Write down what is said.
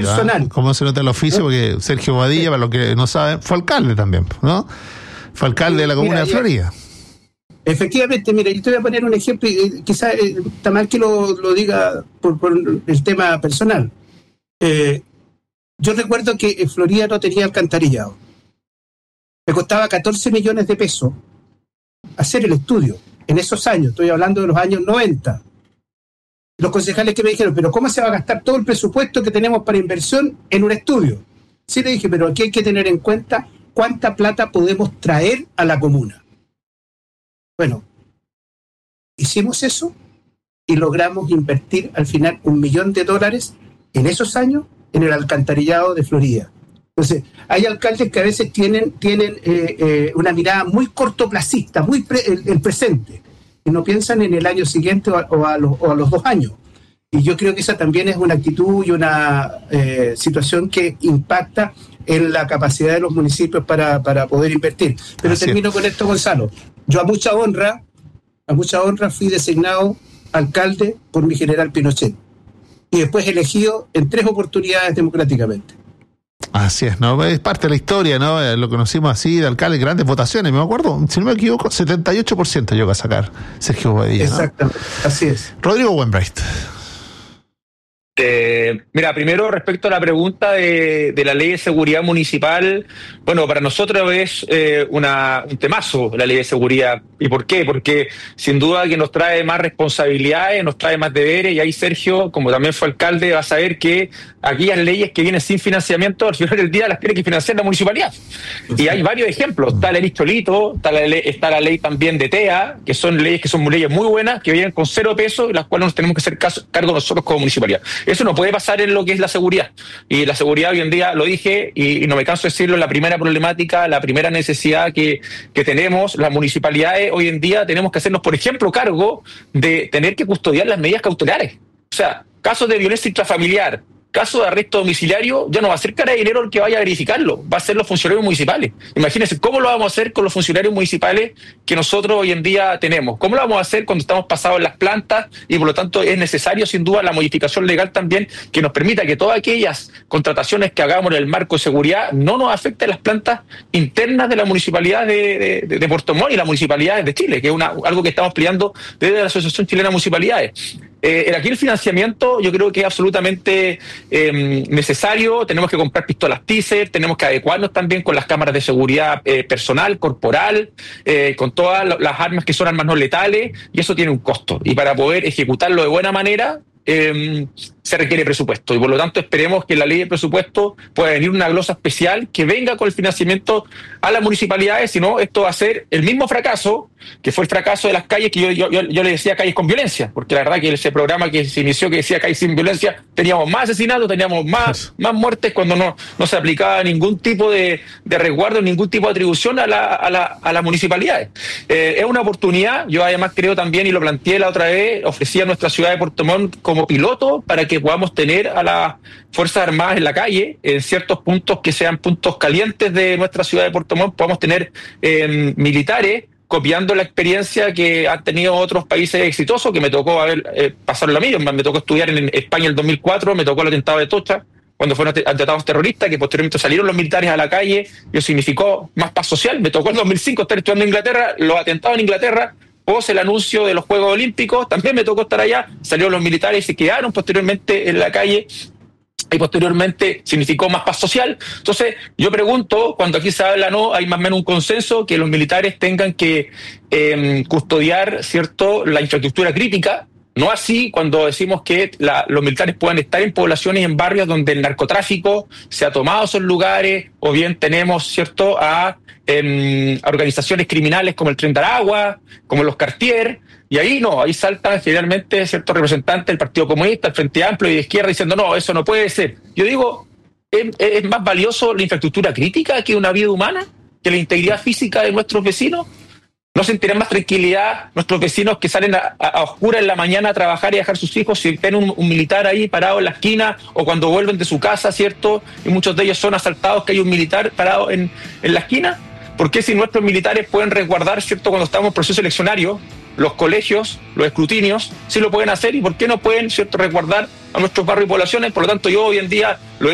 personal. ¿Cómo se nota el oficio? ¿No? Porque Sergio Badilla, para los que no saben, fue alcalde también, ¿no? Fue alcalde de la comuna de Florida. Efectivamente, mira, yo te voy a poner un ejemplo, y quizás está mal que lo diga por el tema personal. Yo recuerdo que en Florida no tenía alcantarillado. Me costaba 14 millones de pesos hacer el estudio. En esos años, estoy hablando de los años 90. Los concejales que me dijeron, pero ¿cómo se va a gastar todo el presupuesto que tenemos para inversión en un estudio? Sí, le dije, pero aquí hay que tener en cuenta cuánta plata podemos traer a la comuna. Bueno, hicimos eso y logramos invertir al final $1 millón en esos años en el alcantarillado de Florida. Entonces, hay alcaldes que a veces tienen una mirada muy cortoplacista, muy el presente, y no piensan en el año siguiente o a los 2 años. Y yo creo que esa también es una actitud y una situación que impacta en la capacidad de los municipios para poder invertir. Pero así termino con esto, Gonzalo. Yo a mucha honra fui designado alcalde por mi general Pinochet y después elegido en 3 oportunidades democráticamente. Así es, ¿no? Es parte de la historia, ¿no? Lo conocimos así, de alcalde, grandes votaciones, me acuerdo, si no me equivoco, 78% llegó a sacar Sergio Badilla, ¿no? Exactamente, así es. Rodrigo Wainwright. Mira, primero respecto a la pregunta de la ley de seguridad municipal, bueno, para nosotros es un temazo la ley de seguridad. ¿Y por qué? Porque sin duda que nos trae más responsabilidades, nos trae más deberes, y ahí Sergio, como también fue alcalde, va a saber que aquellas leyes que vienen sin financiamiento, al final del día las tiene que financiar la municipalidad. Y hay varios ejemplos, está la ley Cholito, está la ley también de TEA, que son leyes muy buenas, que vienen con 0 pesos, y las cuales nos tenemos que hacer cargo nosotros como municipalidad. Eso no puede pasar en lo que es la seguridad. Y la seguridad hoy en día, lo dije, y no me canso de decirlo, la primera problemática, la primera necesidad que tenemos, las municipalidades hoy en día tenemos que hacernos, por ejemplo, cargo de tener que custodiar las medidas cautelares. O sea, casos de violencia intrafamiliar, caso de arresto domiciliario, ya no va a ser Carabinero el que vaya a verificarlo, va a ser los funcionarios municipales. Imagínense, ¿cómo lo vamos a hacer con los funcionarios municipales que nosotros hoy en día tenemos? ¿Cómo lo vamos a hacer cuando estamos pasados en las plantas? Y por lo tanto es necesario sin duda la modificación legal también que nos permita que todas aquellas contrataciones que hagamos en el marco de seguridad no nos afecten las plantas internas de la municipalidad de Puerto Montt y las municipalidades de Chile, que es algo que estamos peleando desde la Asociación Chilena de Municipalidades. Aquí el financiamiento yo creo que es absolutamente necesario. Tenemos que comprar pistolas Taser, tenemos que adecuarnos también con las cámaras de seguridad personal, corporal, con todas las armas que son armas no letales, y eso tiene un costo. Y para poder ejecutarlo de buena manera, se requiere presupuesto, y por lo tanto esperemos que la ley de presupuesto pueda venir una glosa especial que venga con el financiamiento a las municipalidades. Si no, esto va a ser el mismo fracaso que fue el fracaso de las calles, que yo le decía calles con violencia, porque la verdad que ese programa que se inició que decía calles sin violencia, teníamos más asesinatos, teníamos más muertes cuando no se aplicaba ningún tipo de resguardo, ningún tipo de atribución a las municipalidades. Es una oportunidad. Yo además creo también, y lo planteé la otra vez, ofrecí a nuestra ciudad de Puerto Montt como piloto para que podamos tener a las Fuerzas Armadas en la calle, en ciertos puntos que sean puntos calientes de nuestra ciudad de Puerto Montt, podamos tener militares copiando la experiencia que han tenido otros países exitosos, que me tocó pasar la mía. Me tocó estudiar en España en el 2004, me tocó el atentado de Tocha, cuando fueron atentados terroristas, que posteriormente salieron los militares a la calle, y eso significó más paz social. Me tocó en 2005 estar estudiando en Inglaterra, los atentados en Inglaterra, pos el anuncio de los Juegos Olímpicos, también me tocó estar allá, salieron los militares y se quedaron posteriormente en la calle, y posteriormente significó más paz social. Entonces, yo pregunto, cuando aquí se habla, no, hay más o menos un consenso que los militares tengan que custodiar, ¿cierto?, la infraestructura crítica. No así cuando decimos que los militares puedan estar en poblaciones y en barrios donde el narcotráfico se ha tomado esos lugares, o bien tenemos, ¿cierto?, a organizaciones criminales como el Tren de Aragua, como los Cartier, y ahí no, ahí saltan generalmente ciertos representantes del Partido Comunista, el Frente Amplio y de izquierda, diciendo no, eso no puede ser. Yo digo, ¿es más valioso la infraestructura crítica que una vida humana, que la integridad física de nuestros vecinos? ¿No sentirán más tranquilidad nuestros vecinos que salen a oscuras en la mañana a trabajar y a dejar sus hijos, si ven un militar ahí parado en la esquina, o cuando vuelven de su casa, ¿cierto?, y muchos de ellos son asaltados, que hay un militar parado en la esquina? ¿Por qué, si nuestros militares pueden resguardar, ¿cierto?, cuando estamos en proceso eleccionario, los colegios, los escrutinios, sí lo pueden hacer, y por qué no pueden, ¿cierto?, resguardar a nuestros barrios y poblaciones? Por lo tanto, yo hoy en día lo